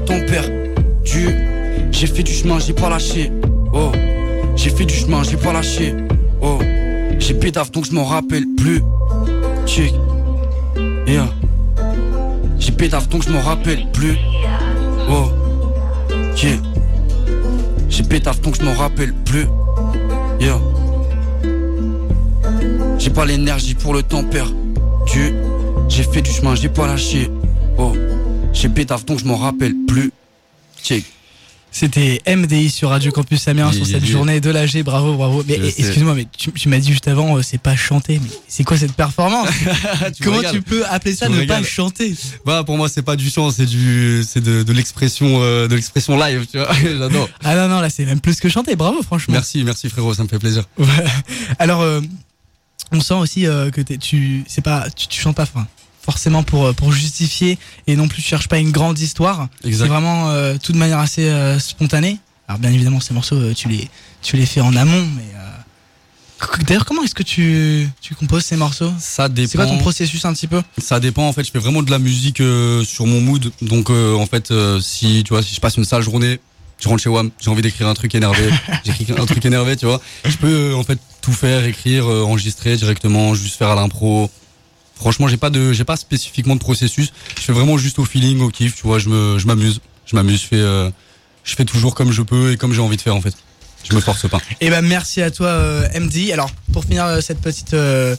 temps perdu. J'ai fait du chemin, j'ai pas lâché. Oh, j'ai fait du chemin, j'ai pas lâché. Oh, j'ai pédave donc je m'en rappelle plus. Check. Yeah. J'ai pédave donc je m'en rappelle plus. Oh, yeah. J'ai pédave donc je m'en rappelle plus. Yeah. J'ai pas l'énergie pour le temps perdu. J'ai fait du chemin, j'ai pas lâché. Oh, j'ai pédave donc je m'en rappelle plus. Check. C'était MDI sur Radio Campus Amiens sur cette journée de l'AG, bravo. Mais excuse-moi, mais tu m'as dit juste avant, c'est pas chanter, mais c'est quoi cette performance? Comment tu peux appeler ça ne pas chanter? Bah pour moi c'est pas du chant, c'est de l'expression live, tu vois. J'adore. Ah non, là c'est même plus que chanter, bravo franchement. Merci frérot, ça me fait plaisir. Alors on sent aussi que tu chantes pas forcément pour justifier et non plus tu cherches pas une grande histoire. Exact. C'est vraiment tout de manière assez spontanée. Alors bien évidemment ces morceaux tu les fais en amont, mais d'ailleurs comment est-ce que tu composes ces morceaux? Ça dépend. C'est quoi ton processus un petit peu? Ça dépend en fait, je fais vraiment de la musique sur mon mood. Donc en fait si je passe une sale journée, je rentre chez WAM, j'ai envie d'écrire un truc énervé, j'écris un truc énervé, tu vois. Je peux en fait tout faire, écrire, enregistrer directement, juste faire à l'impro. Franchement, j'ai pas spécifiquement de processus. Je fais vraiment juste au feeling, au kiff, tu vois. Je m'amuse. Je fais toujours comme je peux et comme j'ai envie de faire en fait. Je me force pas. Et ben merci à toi MD. Alors pour finir cette petite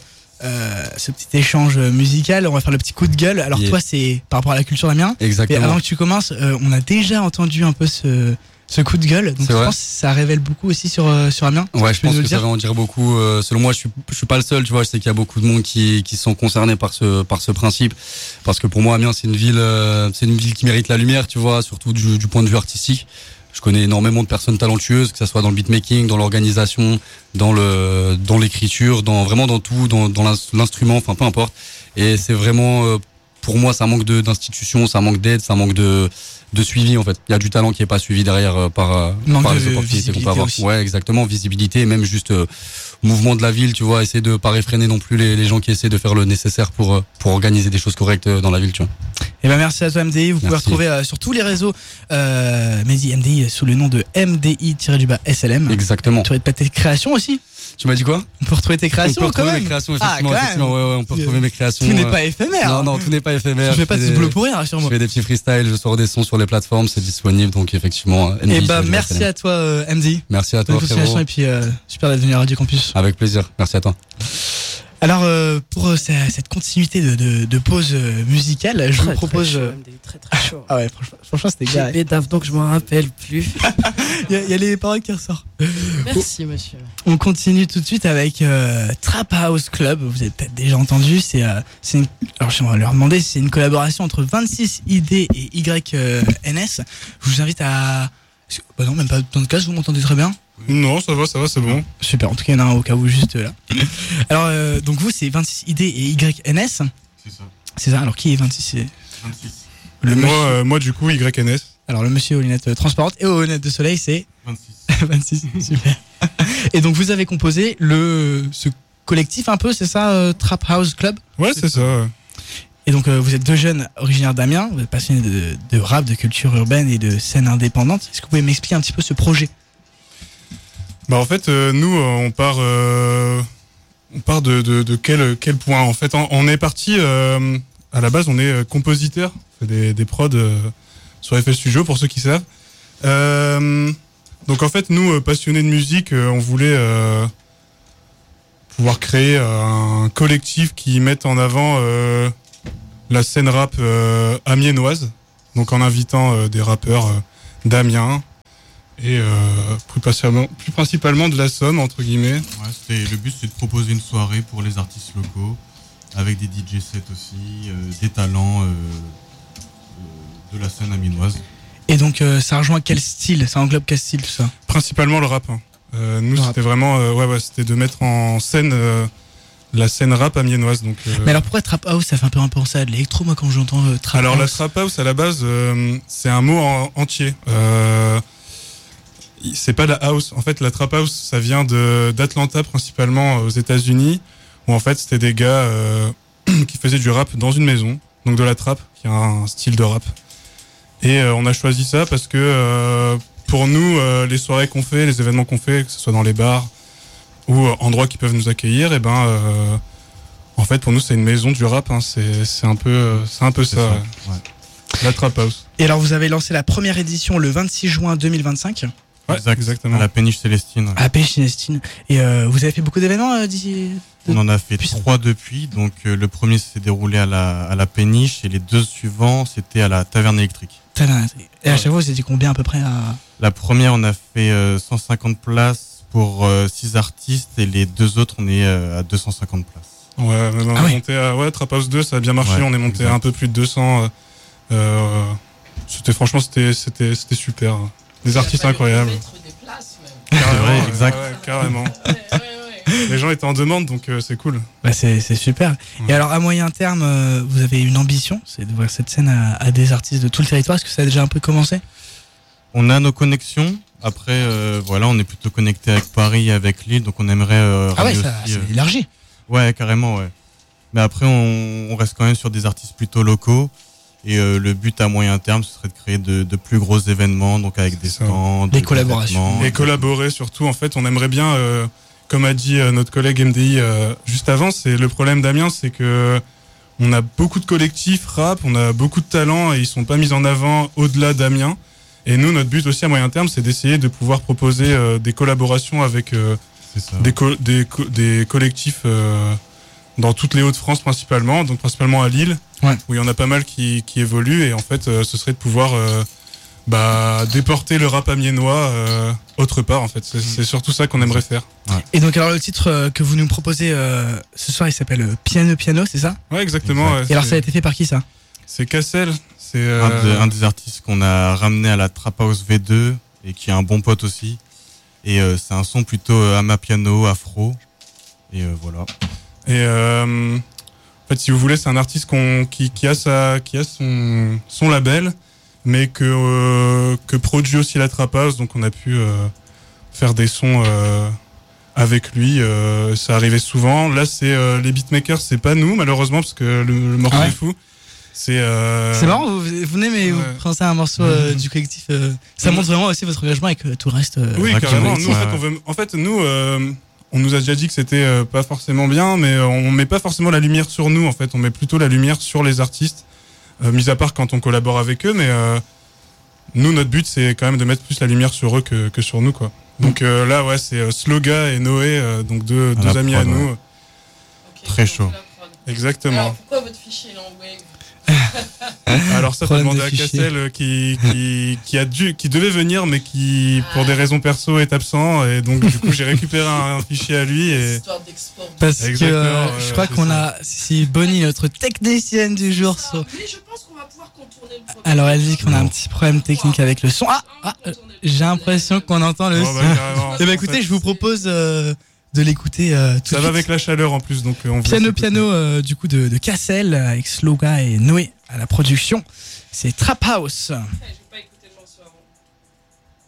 ce petit échange musical, on va faire le petit coup de gueule. Alors toi c'est par rapport à la culture d'Amiens. Exactement. Et avant que tu commences, on a déjà entendu un peu ce coup de gueule. Donc je pense que ça révèle beaucoup aussi sur Amiens. Ouais, je pense que ça va en dire beaucoup. Selon moi, je suis pas le seul, tu vois. Je sais qu'il y a beaucoup de monde qui sont concernés par ce principe. Parce que pour moi, Amiens, c'est une ville qui mérite la lumière, tu vois, surtout du point de vue artistique. Je connais énormément de personnes talentueuses, que ça soit dans le beatmaking, dans l'organisation, dans l'écriture, vraiment dans tout, dans l'instrument, enfin peu importe. Et c'est vraiment, pour moi, ça manque d'institutions, ça manque d'aide, ça manque de suivi en fait. Il y a du talent qui est pas suivi derrière par les opportunités qu'on peut avoir. Aussi. Ouais, exactement, visibilité, et même juste mouvement de la ville, tu vois, essayer de pas réfréner non plus les gens qui essaient de faire le nécessaire pour organiser des choses correctes dans la ville, tu vois. Et ben merci à toi MDI, vous pouvez retrouver sur tous les réseaux MDI sous le nom de MDI-SLM. Exactement. Tu vas tes créations aussi. Tu m'as dit quoi? On peut retrouver tes créations. On peut retrouver mes créations, effectivement. Ouais, on peut retrouver mes créations. Tout n'est pas éphémère. Non, tout n'est pas éphémère. Je fais pas de boulot pour rien, rassure-moi. Je fais des petits freestyles, je sors des sons sur les plateformes, c'est disponible, donc effectivement. Et bah merci à toi MD. Merci à toi frérot. Et puis super d'être venu à Radio Campus. Avec plaisir, merci à toi. Alors pour cette continuité de pause musicale, je vous propose très chaud. Ah ouais, franchement c'était gars. J'ai pédave donc je m'en rappelle plus. Il y a les paroles qui ressortent. Merci monsieur. On continue tout de suite avec Trap House Club. Vous avez peut-être déjà entendu. Alors j'aimerais leur demander si c'est une collaboration entre 26 ID et YNS. Je vous invite à. Bah non, même pas dans le cas, vous m'entendez très bien. Non, ça va, c'est bon. Super, en tout cas, il y en a un au cas où juste là. Alors, donc vous, c'est 26 ID et YNS. C'est ça. C'est ça, alors qui est 26 et... 26. Moi, du coup, YNS. Alors, le monsieur aux lunettes transparentes et aux lunettes de soleil, c'est 26. 26, super. Et donc, vous avez composé ce collectif un peu, c'est ça, Trap House Club? Ouais, c'est ça. Et donc, vous êtes deux jeunes originaires d'Amiens, vous êtes passionnés de rap, de culture urbaine et de scène indépendante. Est-ce que vous pouvez m'expliquer un petit peu ce projet? Bah en fait nous on part de quel point en fait on est parti à la base on est compositeur, on fait des prods sur FL Studio pour ceux qui savent. Donc en fait nous passionnés de musique on voulait pouvoir créer un collectif qui mette en avant la scène rap amiénoise, donc en invitant des rappeurs d'Amiens et plus principalement de la Somme entre guillemets. Ouais, le but c'est de proposer une soirée pour les artistes locaux avec des DJ sets aussi, des talents de la scène amiénoise. Et donc ça rejoint quel style? Ça englobe quel style tout ça? Principalement le rap. Nous c'était vraiment c'était de mettre en scène la scène rap amiénoise. Donc, Mais alors pourquoi Trap House? Ça fait un peu penser à de l'électro moi quand j'entends Trap House. Alors la Trap House à la base c'est un mot entier. C'est pas la house. En fait, la trap house, ça vient d'Atlanta principalement aux États-Unis, où en fait c'était des gars qui faisaient du rap dans une maison, donc de la trap, qui est un style de rap. Et on a choisi ça parce que pour nous, les soirées qu'on fait, les événements qu'on fait, que ce soit dans les bars ou endroits qui peuvent nous accueillir, et en fait pour nous c'est une maison du rap. Hein. C'est un peu ça. Ouais. La Trap House. Et alors, vous avez lancé la première édition le 26 juin 2025 Ouais, exactement. À la péniche Célestine. à Péchinestine. Et vous avez fait beaucoup d'événements d'ici. On en a fait Puis- 3 depuis. Donc le premier s'est déroulé à la péniche et les 2 suivants c'était à la taverne électrique. Et à chaque fois, vous étiez combien à peu près à... La première on a fait 150 places pour 6 artistes et les 2 autres on est à 250 places. Ouais, mais on Ah est oui. monté à Trap House 2, ça a bien marché. Ouais, On est monté exact. à un peu plus de 200. C'était super. Des artistes incroyables. vrai, exact. Ouais, carrément. Les gens étaient en demande, donc c'est cool. Bah, c'est super. Ouais. Et alors, à moyen terme, vous avez une ambition, c'est de voir cette scène à des artistes de tout le territoire. Est-ce que ça a déjà un peu commencé? On a nos connexions. Après, voilà, on est plutôt connecté avec Paris et avec Lille, donc on aimerait Ah ouais, ramener ça aussi, c'est élargi. Ouais, carrément, ouais. Mais après, on reste quand même sur des artistes plutôt locaux. Et le but à moyen terme, ce serait de créer de plus gros événements, donc avec des C'est ça. stands, Des des collaborations. vêtements. Et collaborer surtout, en fait, on aimerait bien, comme a dit notre collègue MDI juste avant, c'est le problème d'Amiens, c'est que on a beaucoup de collectifs rap, on a beaucoup de talents et ils sont pas mis en avant au-delà d'Amiens. Et nous, notre but aussi à moyen terme, c'est d'essayer de pouvoir proposer des collaborations avec C'est ça. des collectifs dans toutes les Hauts-de-France principalement, donc principalement à Lille, Ouais. où il y en a pas mal qui évoluent. Et en fait, ce serait de pouvoir déporter le rap amiénois autre part. En fait, c'est surtout ça qu'on aimerait faire. Et donc, alors, le titre que vous nous proposez ce soir, il s'appelle Piano Piano, c'est ça? Ouais, exactement. Exact. Et alors, c'est- ça a été fait par qui, ça? C'est Cassel. C'est Un des artistes qu'on a ramené à la Trap House V2 et qui est un bon pote aussi. Et c'est un son plutôt amapiano, afro. Et voilà. Et en fait, si vous voulez, c'est un artiste qui a son label, mais que produit aussi la Trap House. Donc on a pu faire des sons avec lui. Ça arrivait souvent. Là, c'est les beatmakers, c'est pas nous malheureusement parce que le morceau Ah ouais. est fou. C'est C'est marrant, vous venez, mais vous Ouais. pensez à un morceau du collectif. Ça montre vraiment aussi votre engagement avec tout le reste. Oui, Ouais, carrément. qui- Nous, en fait, nous, on nous a déjà dit que c'était pas forcément bien, mais on met pas forcément la lumière sur nous. En fait, on met plutôt la lumière sur les artistes, mis à part quand on collabore avec eux. Mais nous, notre but, c'est quand même de mettre plus la lumière sur eux que sur nous, quoi. Donc là, ouais, c'est Sloga et Noé, donc deux À la amis à prod, nous. ouais. Très chaud. Exactement. Alors, pourquoi votre fichier est en wave? Alors ça, faut Problème demander de à fichier. Cassel qui devait venir, mais qui, pour des raisons perso, est absent. Et donc, du coup, j'ai récupéré un fichier à lui et. Histoire d'export. Parce que Exactement, ouais, je crois c'est qu'on ça. a. Si Bonnie, notre technicienne du jour. Mais je pense qu'on va pouvoir contourner le problème. Alors elle dit qu'on a un petit problème technique avec le son. J'ai l'impression qu'on entend le Oh, son. bah, carrément. Eh ben En écoutez, fait, je vous propose de l'écouter tout Ça de va suite. avec la chaleur en plus, donc on vous Piano laisse écouter. Piano du coup de Cassel avec Sloga et Noé à la production. C'est Trap House. Ouais,